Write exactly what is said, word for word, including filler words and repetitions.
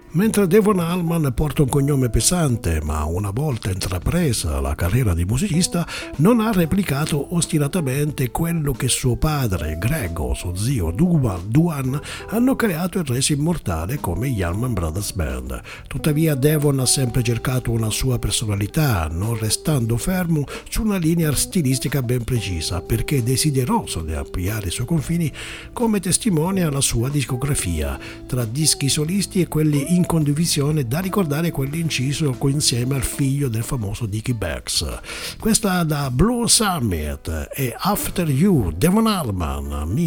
Mentre Devon Allman porta un cognome pesante, ma una volta intrapresa la carriera di musicista, non ha replicato ostinatamente quello che suo padre, Greg, o suo zio Duval Duan hanno creato e reso immortale come gli Allman Brothers Band. Tuttavia Devon ha sempre cercato una sua personalità, non restando fermo su una linea stilistica ben precisa, perché desideroso di ampliare i suoi confini, come testimonia la sua discografia, tra dischi solisti e quelli in condivisione, da ricordare quelli inciso insieme al figlio del famoso Dickie Beggs. Questa da Blue Summit e After You, Devon Allman,